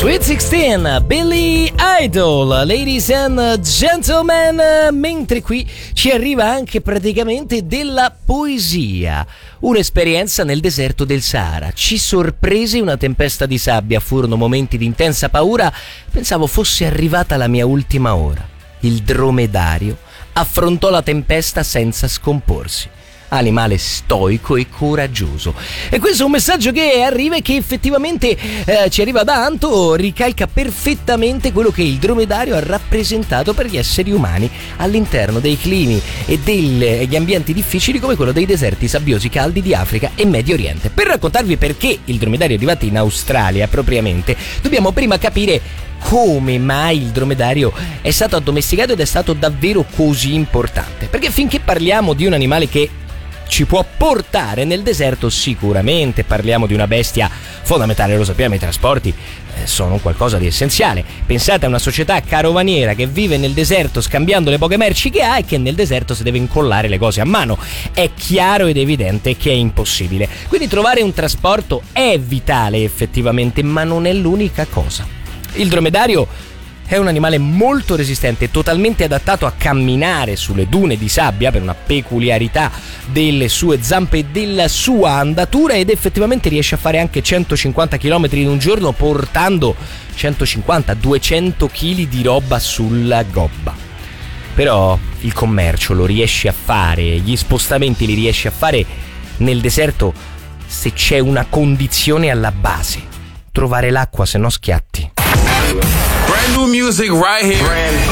Sweet 16, Billy Idol, ladies and gentlemen, mentre qui ci arriva anche praticamente della poesia. Un'esperienza nel deserto del Sahara. Ci sorprese una tempesta di sabbia, furono momenti di intensa paura, pensavo fosse arrivata la mia ultima ora. Il dromedario affrontò la tempesta senza scomporsi. Animale stoico e coraggioso. E questo è un messaggio che arriva e che effettivamente ci arriva da Anto, ricalca perfettamente quello che il dromedario ha rappresentato per gli esseri umani all'interno dei climi e degli ambienti difficili come quello dei deserti sabbiosi caldi di Africa e Medio Oriente. Per raccontarvi perché il dromedario è arrivato in Australia propriamente, dobbiamo prima capire come mai il dromedario è stato addomesticato ed è stato davvero così importante. Perché finché parliamo di un animale che ci può portare nel deserto, sicuramente parliamo di una bestia fondamentale, lo sappiamo, i trasporti sono qualcosa di essenziale. Pensate a una società carovaniera che vive nel deserto scambiando le poche merci che ha e che nel deserto si deve incollare le cose a mano. È chiaro ed evidente che è impossibile. Quindi trovare un trasporto è vitale effettivamente, ma non è l'unica cosa. Il dromedario è un animale molto resistente, totalmente adattato a camminare sulle dune di sabbia per una peculiarità delle sue zampe e della sua andatura, ed effettivamente riesce a fare anche 150 km in un giorno portando 150-200 kg di roba sulla gobba. Però il commercio lo riesce a fare, gli spostamenti li riesce a fare nel deserto se c'è una condizione alla base: trovare l'acqua, se no schiatti. Brand new music right here.